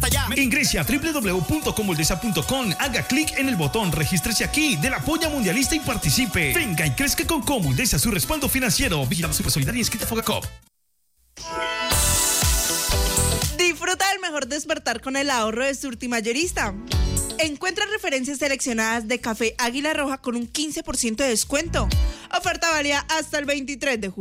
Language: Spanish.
Ingrese a www.comuldesa.com, haga clic en el botón regístrese aquí de la polla mundialista y participe. Venga y crezca con Comuldesa, su respaldo financiero. Vigilado Supersolidaria y inscrita Fogacop. Disfruta del mejor despertar con el ahorro de Surtimayorista. Encuentra referencias seleccionadas de café Águila Roja con un 15% de descuento. Oferta válida hasta el 23 de julio.